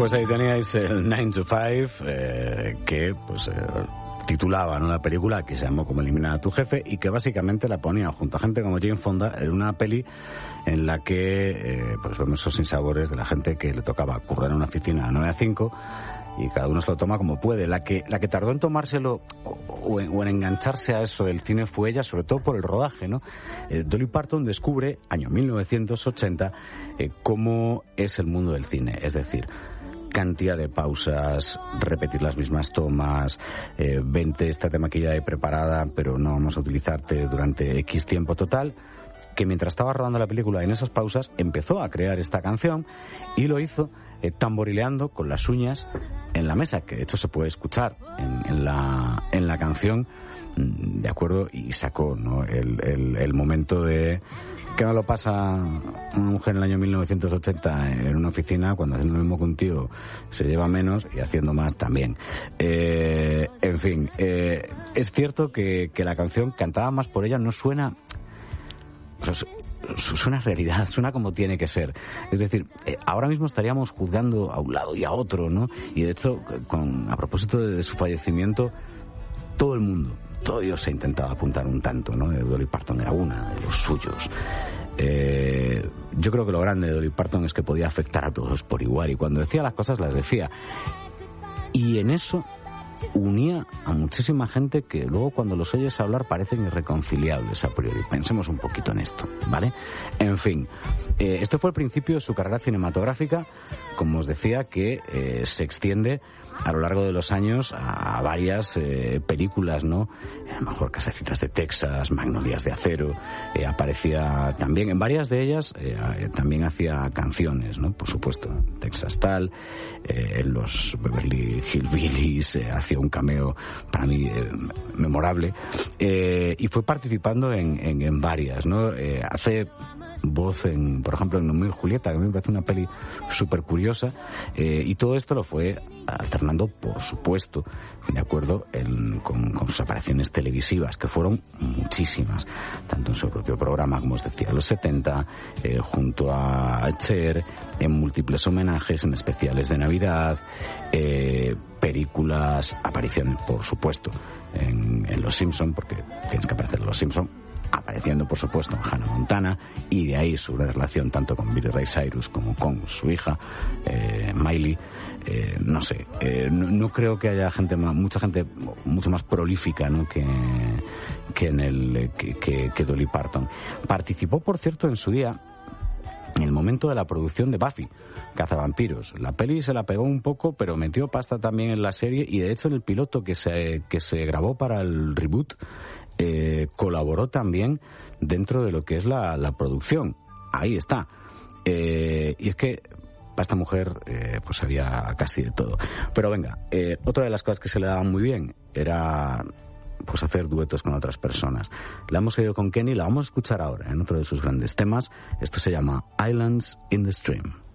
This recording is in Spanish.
Pues ahí teníais el 9 to 5, que titulaba, ¿no?, la película, que se llamó Cómo eliminar a tu jefe, y que básicamente la ponía junto a gente como Jane Fonda en una peli en la que vemos esos sinsabores de la gente que le tocaba currar en una oficina de 9 a 5 y cada uno se lo toma como puede. La que tardó en tomárselo o en engancharse a eso del cine fue ella, sobre todo por el rodaje, ¿no? Dolly Parton descubre, año 1980, cómo es el mundo del cine, es decir, cantidad de pausas, repetir las mismas tomas, vente, estate maquillada y preparada, pero no vamos a utilizarte durante X tiempo total, que mientras estaba rodando la película en esas pausas empezó a crear esta canción y lo hizo tamborileando con las uñas en la mesa, que de hecho se puede escuchar en la canción, ¿de acuerdo? Y sacó, ¿no?, el momento de ¿qué me lo pasa una mujer en el año 1980 en una oficina cuando haciendo lo mismo que un tío se lleva menos y haciendo más también? En fin, es cierto que la canción, cantada más por ella, no suena... suena realidad, suena como tiene que ser. Es decir, ahora mismo estaríamos juzgando a un lado y a otro, ¿no? Y de hecho, a propósito de su fallecimiento, todo el mundo, todo Dios se ha intentado apuntar un tanto, ¿no? Dolly Parton era una de los suyos. Yo creo que lo grande de Dolly Parton es que podía afectar a todos por igual, y cuando decía las cosas las decía. Y en eso unía a muchísima gente que luego cuando los oyes hablar parecen irreconciliables a priori. Pensemos un poquito en esto, ¿vale? En fin, este fue el principio de su carrera cinematográfica, como os decía, que se extiende a lo largo de los años a varias películas, ¿no? A lo mejor Casecitas de Texas, Magnolias de Acero, aparecía también en varias de ellas, también hacía canciones, ¿no? Por supuesto, Texas Tal, en los Beverly Hillbillies, hacía un cameo para mí memorable, y fue participando en varias, ¿no? Hace voz por ejemplo, en Romeo y Julieta, que a mí me parece una peli súper curiosa, y todo esto lo fue alternando, por supuesto, de acuerdo, con sus apariciones televisivas, que fueron muchísimas, tanto en su propio programa, como os decía, en los 70, junto a Cher, en múltiples homenajes, en especiales de Navidad, películas, apariciones, por supuesto, en Los Simpson, porque tienes que aparecer en Los Simpson, apareciendo, por supuesto, en Hannah Montana, y de ahí su relación tanto con Billy Ray Cyrus como con su hija, Miley. No sé, no creo que haya mucha gente mucho más prolífica, ¿no?, que Dolly Parton. Participó, por cierto, en su día, en el momento de la producción de Buffy Cazavampiros. La peli se la pegó un poco, pero metió pasta también en la serie, y de hecho en el piloto que se grabó para el reboot, colaboró también dentro de lo que es la producción. Ahí está. Y es que para esta mujer pues había casi de todo. Pero venga, otra de las cosas que se le daban muy bien era pues hacer duetos con otras personas. La hemos oído con Kenny, la vamos a escuchar ahora en otro de sus grandes temas. Esto se llama Islands in the Stream.